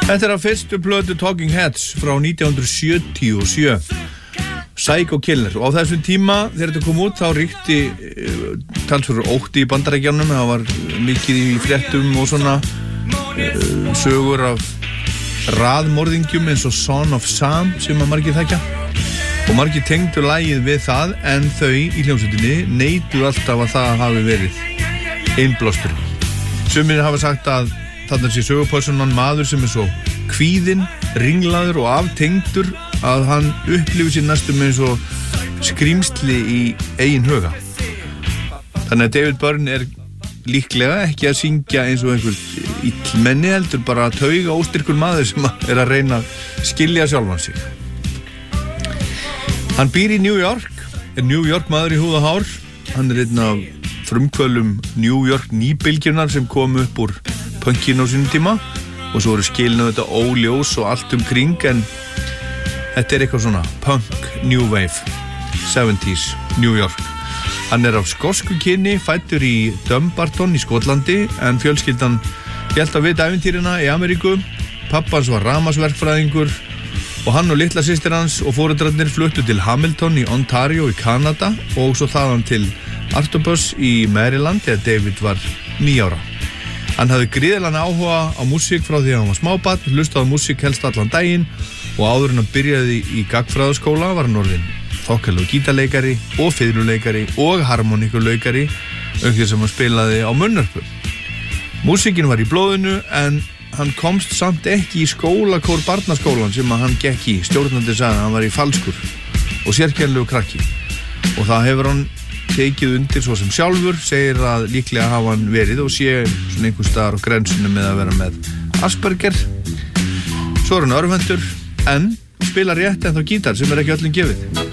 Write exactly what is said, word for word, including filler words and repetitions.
Þetta er af fyrstu plötu Talking Heads frá nítján hundruð sjötíu og sjö, Psycho Killer, og á þessum tíma þegar þetta kom út þá ríkti uh, talsverður ótti í Bandaríkjunum. Það var mikið í fréttum og svona uh, sögur af raðmorðingjum eins og Son of Sam sem að margir þekkja, og margir tengdu lagið við það, en þau í hljómsveitinni neituðu alltaf að það hafi verið innblástur. Sumir hafa sagt að þarna sé sögupersonan maður sem er svo kvíðinn, ringlaður og aftengdur að hann upplifir sér næstum eins og skrýmsli í eigin huga. Þannig að David Byrne er líklega ekki að syngja eins og einhver illmenni, heldur bara að tauga óstyrkur maður sem er að reyna að skilja sjálfan sig. Hann býr í New York, er New York maður í húð og hár. Hann er einn af frumkvölum New York nýbylgjunar sem kom upp úr punkinu á sínum tíma, og svo eru skilinu þetta óljós og allt um kring, en þetta er eitthvað svona punk, new wave, seventies, New York. Hann er af skosku kyni, fæddur í Dumbarton í Skotlandi, en fjölskyldan hélt að vita ævintýrina í Ameríku. Pappans var rafmagnsverkfræðingur og hann og litla systir hans og foreldrarnir fluttu til Hamilton í Ontario í Kanada og svo þaðan til Artobus í Maryland þegar David var níu ára. Hann hafði gríðarlegan áhuga á músík frá því að hann var smábarn, hlustaði á músík helst allan daginn, og áður en hann byrjaði í gagnfræðaskóla var hann orðinn þokkalegu gítarleikari og fiðluleikari og harmoníkuleikari, auk þess að hann spilaði á munnhörpu. Músíkin var í blóðinu, en hann komst samt ekki í skólakór barnaskólan sem að hann gekk í. Stjórnandi sagði að hann var í falskur og sérkennilegu krakki, og það hefur hann tekið undir svo sem sjálfur, segir að líklega hafa hann verið og sé svona einhver staðar á grensinu með að vera með Asperger. Svo er hann örvendur, en spilar rétt en þá gítar sem er ekki öllum gefið.